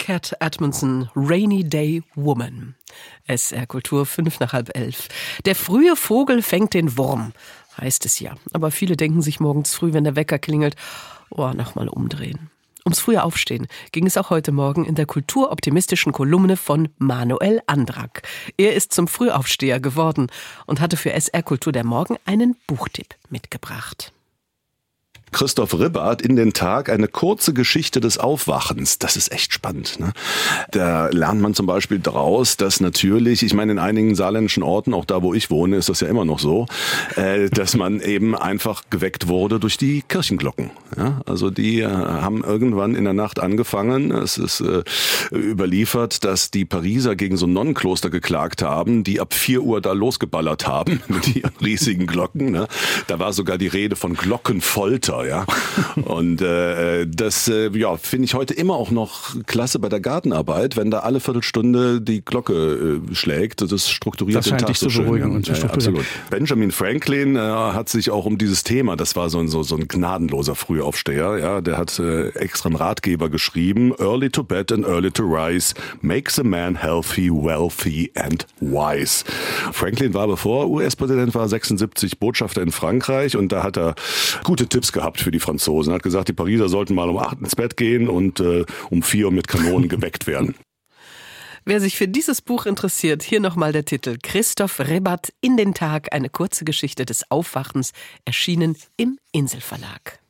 Cat Edmondson, Rainy Day Woman. SR Kultur 11:05. Der frühe Vogel fängt den Wurm, heißt es ja. Aber viele denken sich morgens früh, wenn der Wecker klingelt, nochmal umdrehen. Ums frühe Aufstehen ging es auch heute Morgen in der kulturoptimistischen Kolumne von Manuel Andrak. Er ist zum Frühaufsteher geworden und hatte für SR Kultur der Morgen einen Buchtipp mitgebracht. Christoph Ribbart, in den Tag, eine kurze Geschichte des Aufwachens. Das ist echt spannend, ne? Da lernt man zum Beispiel daraus, dass natürlich, ich meine, in einigen saarländischen Orten, auch da, wo ich wohne, ist das ja immer noch so, dass man eben einfach geweckt wurde durch die Kirchenglocken. Ja? Also die haben irgendwann in der Nacht angefangen. Es ist überliefert, dass die Pariser gegen so ein Nonnenkloster geklagt haben, die ab 4 Uhr da losgeballert haben mit ihren riesigen Glocken. Ne? Da war sogar die Rede von Glockenfolter. Ja. Und das finde ich heute immer auch noch klasse bei der Gartenarbeit, wenn da alle Viertelstunde die Glocke schlägt. Das strukturiert den Tag so schön. Beruhigen und absolut. Benjamin Franklin hat sich auch um dieses Thema, das war so ein gnadenloser Frühaufsteher, ja, der hat extra einen Ratgeber geschrieben: Early to bed and early to rise makes a man healthy, wealthy and wise. Franklin war, bevor er US-Präsident war, 76 Botschafter in Frankreich, und da hat er gute Tipps gehabt für die Franzosen. Er hat gesagt, die Pariser sollten mal um 8 ins Bett gehen und um 4 mit Kanonen geweckt werden. Wer sich für dieses Buch interessiert, hier nochmal der Titel: Christoph Ribbart, in den Tag, eine kurze Geschichte des Aufwachens, erschienen im Inselverlag.